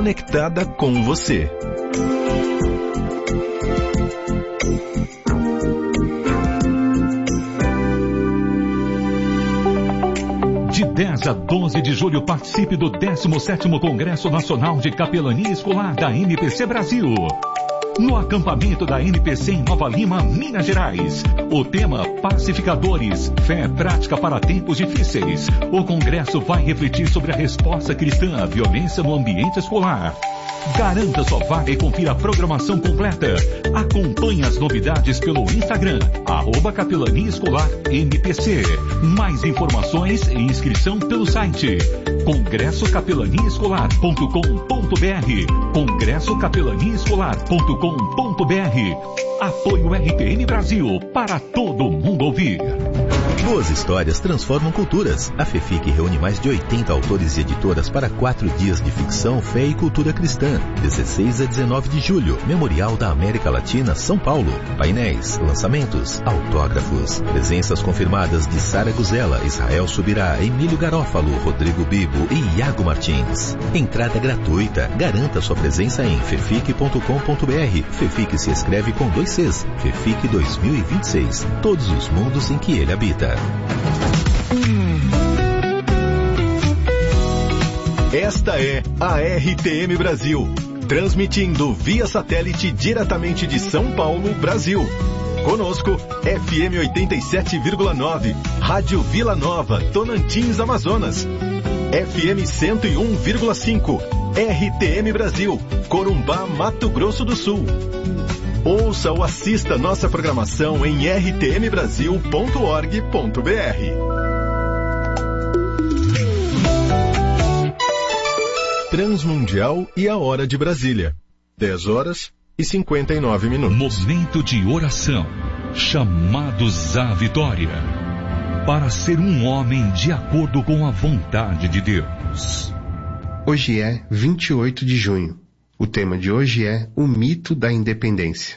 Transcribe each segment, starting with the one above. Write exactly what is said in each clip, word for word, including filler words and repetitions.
conectada com você. De dez a doze de julho, participe do décimo sétimo Congresso Nacional de Capelania Escolar da N P C Brasil. No acampamento da N P C em Nova Lima, Minas Gerais. O tema Pacificadores, fé prática para tempos difíceis. O congresso vai refletir sobre a resposta cristã à violência no ambiente escolar. Garanta sua vaga e confira a programação completa. Acompanhe as novidades pelo Instagram, arroba Capelania Escolar N P C. Mais informações e inscrição pelo site congresso capelania escolar ponto com ponto br, congresso capelania escolar ponto com ponto br. Apoio R T N Brasil, para todo mundo ouvir. Boas histórias transformam culturas. A FEFIC reúne mais de oitenta autores e editoras para quatro dias de ficção, fé e cultura cristã. dezesseis a dezenove de julho, Memorial da América Latina, São Paulo. Painéis, lançamentos, autógrafos. Presenças confirmadas de Sara Guzela, Israel Subirá, Emílio Garófalo, Rodrigo Bibo e Iago Martins. Entrada gratuita. Garanta sua presença em fefic ponto com ponto br. FEFIC se escreve com dois Cs. FEFIC dois mil e vinte e seis. Todos os mundos em que ele habita. Esta é a R T M Brasil, transmitindo via satélite diretamente de São Paulo, Brasil. Conosco, F M oitenta e sete vírgula nove, Rádio Vila Nova, Tonantins, Amazonas. F M cento e um vírgula cinco, R T M Brasil, Corumbá, Mato Grosso do Sul. Ouça ou assista nossa programação em r t m brasil ponto org ponto b r. Transmundial e a Hora de Brasília. dez horas e cinquenta e nove minutos. Momento de oração. Chamados à vitória. Para ser um homem de acordo com a vontade de Deus. Hoje é vinte e oito de junho. O tema de hoje é o mito da independência.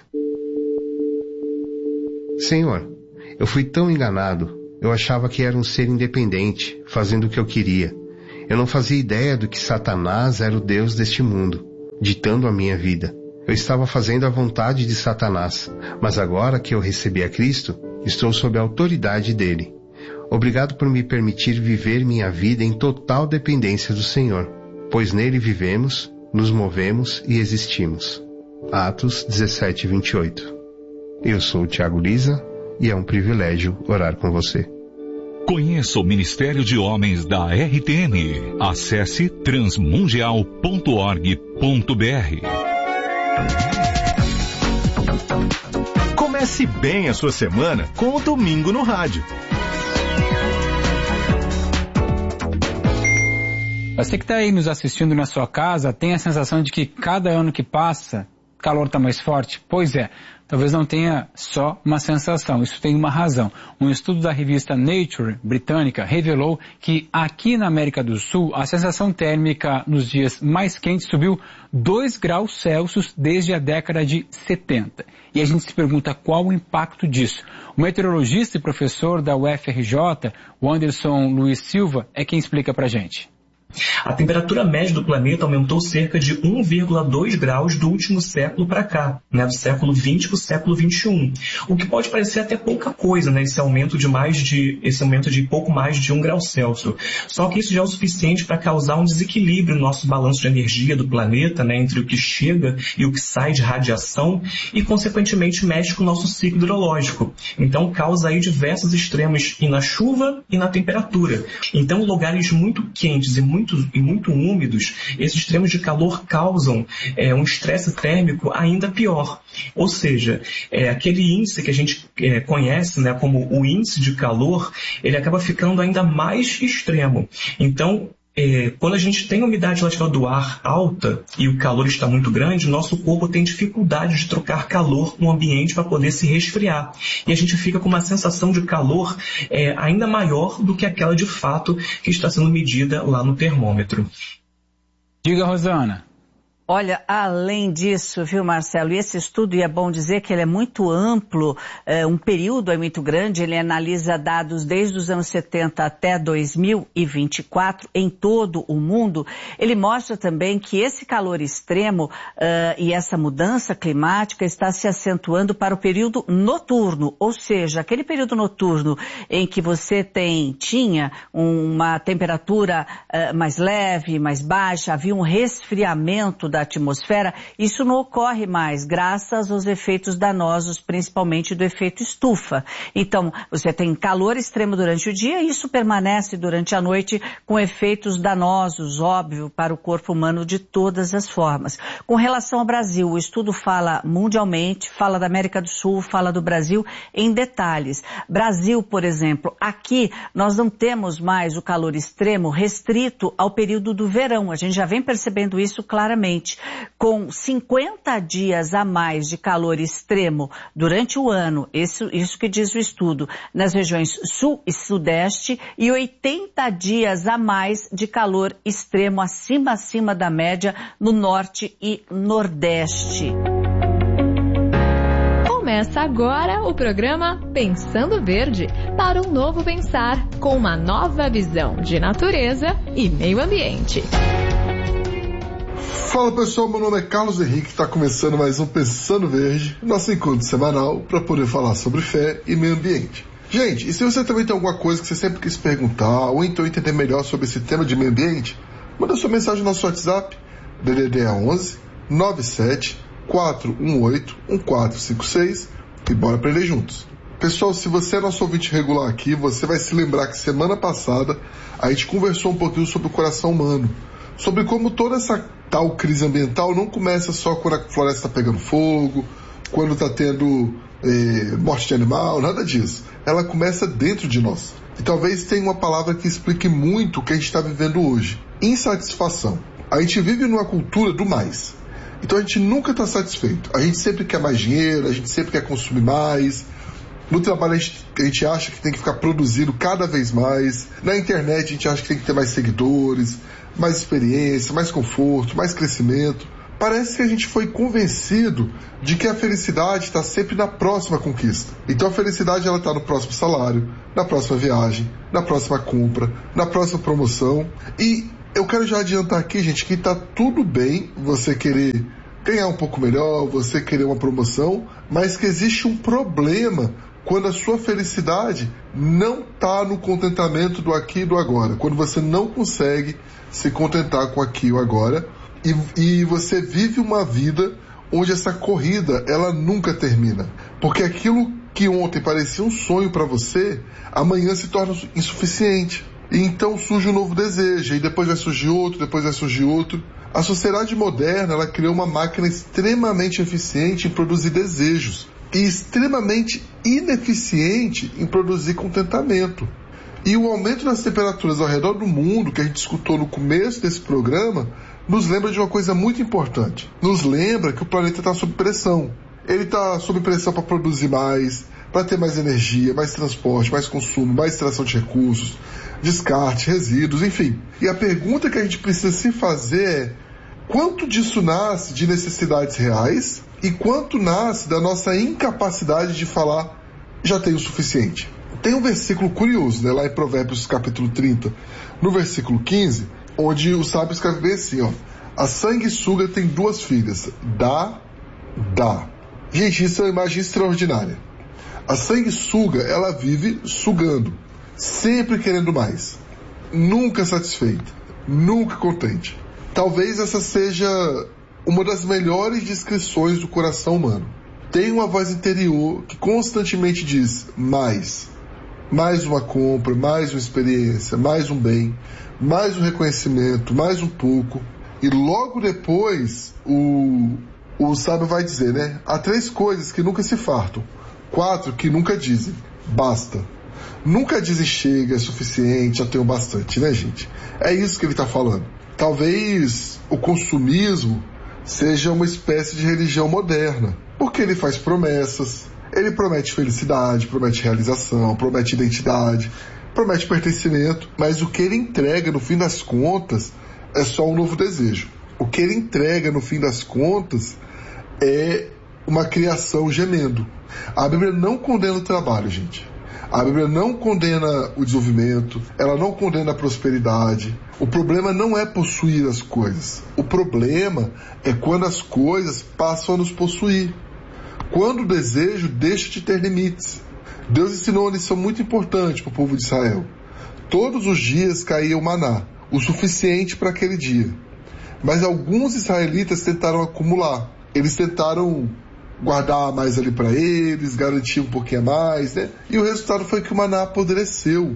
Senhor, eu fui tão enganado. Eu achava que era um ser independente, fazendo o que eu queria. Eu não fazia ideia do que Satanás era o Deus deste mundo, ditando a minha vida. Eu estava fazendo a vontade de Satanás, mas agora que eu recebi a Cristo, estou sob a autoridade dele. Obrigado por me permitir viver minha vida em total dependência do Senhor, pois nele vivemos, nos movemos e existimos. Atos dezessete, vinte e oito. Eu sou o Thiago Lisa e é um privilégio orar com você. Conheça o Ministério de Homens da R T M. Acesse transmundial ponto org ponto b r. Comece bem a sua semana com o Domingo no Rádio. Você que está aí nos assistindo na sua casa tem a sensação de que cada ano que passa, o calor está mais forte? Pois é, talvez não tenha só uma sensação, isso tem uma razão. Um estudo da revista Nature britânica revelou que aqui na América do Sul a sensação térmica nos dias mais quentes subiu dois graus Celsius desde a década de setenta. E a gente se pergunta qual o impacto disso. O meteorologista e professor da U F R J, o Anderson Luiz Silva, é quem explica pra gente. A temperatura média do planeta aumentou cerca de um vírgula dois graus do último século para cá, né, do século vinte para o século vinte e um. O que pode parecer até pouca coisa, né, esse aumento de mais de esse aumento de pouco mais de um grau Celsius. Só que isso já é o suficiente para causar um desequilíbrio no nosso balanço de energia do planeta, né, entre o que chega e o que sai de radiação e, consequentemente, mexe com o nosso ciclo hidrológico. Então, causa aí diversos extremos e na chuva e na temperatura. Então, lugares muito quentes e muito Muito, e muito úmidos, esses extremos de calor causam é, um estresse térmico ainda pior. Ou seja, é, aquele índice que a gente é, conhece, né, como o índice de calor, ele acaba ficando ainda mais extremo. Então, É, quando a gente tem a umidade relativa do ar alta e o calor está muito grande, o nosso corpo tem dificuldade de trocar calor no ambiente para poder se resfriar. E a gente fica com uma sensação de calor é, ainda maior do que aquela de fato que está sendo medida lá no termômetro. Diga, Rosana. Olha, além disso, viu, Marcelo, e esse estudo, e é bom dizer que ele é muito amplo, é, um período é muito grande, ele analisa dados desde os anos setenta até dois mil e vinte e quatro em todo o mundo. Ele mostra também que esse calor extremo uh, e essa mudança climática está se acentuando para o período noturno, ou seja, aquele período noturno em que você tem, tinha uma temperatura uh, mais leve, mais baixa, havia um resfriamento da da atmosfera, isso não ocorre mais, graças aos efeitos danosos, principalmente do efeito estufa. Então, você tem calor extremo durante o dia e isso permanece durante a noite com efeitos danosos, óbvio, para o corpo humano de todas as formas. Com relação ao Brasil, o estudo fala mundialmente, fala da América do Sul, fala do Brasil em detalhes. Brasil, por exemplo, aqui nós não temos mais o calor extremo restrito ao período do verão. A gente já vem percebendo isso claramente. Com cinquenta dias a mais de calor extremo durante o ano, isso, isso que diz o estudo, nas regiões sul e sudeste, e oitenta dias a mais de calor extremo acima, acima da média no norte e nordeste. Começa agora o programa Pensando Verde, para um novo pensar, com uma nova visão de natureza e meio ambiente. Fala pessoal, meu nome é Carlos Henrique, está começando mais um Pensando Verde, nosso encontro semanal para poder falar sobre fé e meio ambiente. Gente, e se você também tem alguma coisa que você sempre quis perguntar ou então entender melhor sobre esse tema de meio ambiente, manda sua mensagem no nosso WhatsApp, D D D onze nove sete quatro um oito um quatro cinco seis, e bora aprender juntos. Pessoal, se você é nosso ouvinte regular aqui, você vai se lembrar que semana passada a gente conversou um pouquinho sobre o coração humano, sobre como toda essa tal crise ambiental não começa só quando a floresta está pegando fogo, quando está tendo eh, morte de animal, nada disso. Ela começa dentro de nós. E talvez tenha uma palavra que explique muito o que a gente está vivendo hoje: insatisfação. A gente vive numa cultura do mais. Então a gente nunca está satisfeito. A gente sempre quer mais dinheiro, a gente sempre quer consumir mais. No trabalho a gente, a gente acha que tem que ficar produzindo cada vez mais. Na internet a gente acha que tem que ter mais seguidores, mais experiência, mais conforto, mais crescimento. Parece que a gente foi convencido de que a felicidade está sempre na próxima conquista. Então a felicidade ela está no próximo salário, na próxima viagem, na próxima compra, na próxima promoção. E eu quero já adiantar aqui, gente, que está tudo bem você querer ganhar um pouco melhor, você querer uma promoção, mas que existe um problema quando a sua felicidade não está no contentamento do aqui e do agora. Quando você não consegue se contentar com aqui e o agora, e, e você vive uma vida onde essa corrida ela nunca termina. Porque aquilo que ontem parecia um sonho para você, amanhã se torna insuficiente. E então surge um novo desejo, e depois vai surgir outro, depois vai surgir outro. A sociedade moderna ela criou uma máquina extremamente eficiente em produzir desejos e extremamente ineficiente em produzir contentamento. E o aumento das temperaturas ao redor do mundo, que a gente escutou no começo desse programa, nos lembra de uma coisa muito importante. Nos lembra que o planeta está sob pressão. Ele está sob pressão para produzir mais, para ter mais energia, mais transporte, mais consumo, mais extração de recursos, descarte, resíduos, enfim. E a pergunta que a gente precisa se fazer é: quanto disso nasce de necessidades reais e quanto nasce da nossa incapacidade de falar já tenho o suficiente? Tem um versículo curioso, né, lá em Provérbios capítulo trinta, no versículo quinze, onde o sábio escreve bem assim, ó: a sanguessuga tem duas filhas, dá, dá. Gente, isso é uma imagem extraordinária. A sanguessuga, ela vive sugando, sempre querendo mais, nunca satisfeita, nunca contente. Talvez essa seja uma das melhores descrições do coração humano. Tem uma voz interior que constantemente diz mais, mais uma compra, mais uma experiência, mais um bem, mais um reconhecimento, mais um pouco. E logo depois o, o sábio vai dizer, né? Há três coisas que nunca se fartam, quatro que nunca dizem basta. Nunca dizem chega, é suficiente, já tenho bastante, né, gente? É isso que ele está falando. Talvez o consumismo seja uma espécie de religião moderna, porque ele faz promessas, ele promete felicidade, promete realização, promete identidade, promete pertencimento, mas o que ele entrega no fim das contas é só um novo desejo. O que ele entrega, no fim das contas, é uma criação gemendo. A Bíblia não condena o trabalho, gente. A Bíblia não condena o desenvolvimento, ela não condena a prosperidade. O problema não é possuir as coisas. O problema é quando as coisas passam a nos possuir. Quando o desejo deixa de ter limites. Deus ensinou uma lição muito importante para o povo de Israel. Todos os dias caía o maná, o suficiente para aquele dia. Mas alguns israelitas tentaram acumular. Eles tentaram guardar mais ali para eles, garantir um pouquinho a mais, né? E o resultado foi que o maná apodreceu.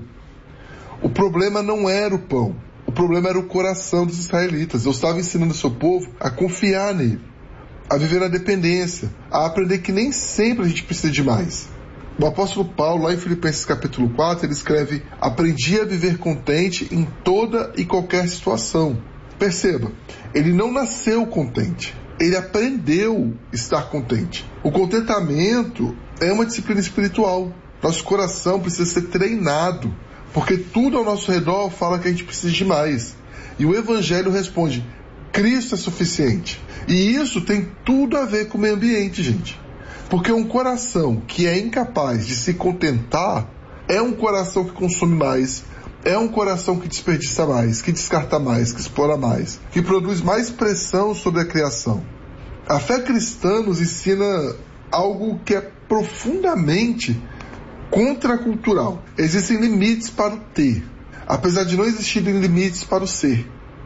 O problema não era o pão, o problema era o coração dos israelitas. Eu estava ensinando o seu povo a confiar nele, a viver na dependência, a aprender que nem sempre a gente precisa de mais. O apóstolo Paulo, lá em Filipenses capítulo quatro, ele escreve: aprendi a viver contente em toda e qualquer situação. Perceba, ele não nasceu contente. Ele aprendeu a estar contente. O contentamento é uma disciplina espiritual. Nosso coração precisa ser treinado, porque tudo ao nosso redor fala que a gente precisa de mais. E o Evangelho responde: Cristo é suficiente. E isso tem tudo a ver com o meio ambiente, gente. Porque um coração que é incapaz de se contentar é um coração que consome mais, é um coração que desperdiça mais, que descarta mais, que explora mais, que produz mais pressão sobre a criação. A fé cristã nos ensina algo que é profundamente contracultural. Existem limites para o ter, apesar de não existirem limites para o ser.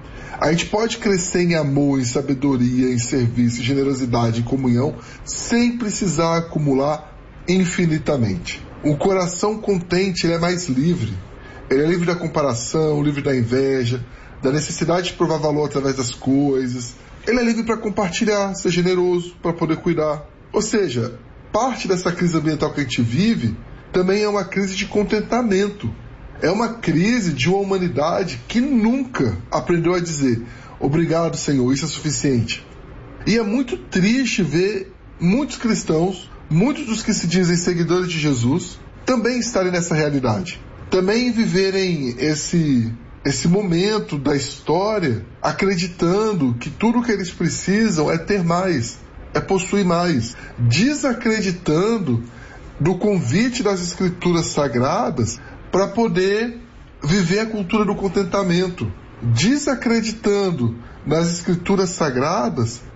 A gente pode crescer em amor, em sabedoria, em serviço, em generosidade, em comunhão, sem precisar acumular infinitamente. O coração contente, ele é mais livre. Ele é livre da comparação, livre da inveja, da necessidade de provar valor através das coisas. Ele é livre para compartilhar, ser generoso, para poder cuidar. Ou seja, parte dessa crise ambiental que a gente vive também é uma crise de contentamento. É uma crise de uma humanidade que nunca aprendeu a dizer: obrigado, Senhor, isso é suficiente. E é muito triste ver muitos cristãos, muitos dos que se dizem seguidores de Jesus, também estarem nessa realidade. Também viverem esse, esse momento da história acreditando que tudo o que eles precisam é ter mais, é possuir mais, desacreditando do convite das Escrituras Sagradas para poder viver a cultura do contentamento, desacreditando nas Escrituras Sagradas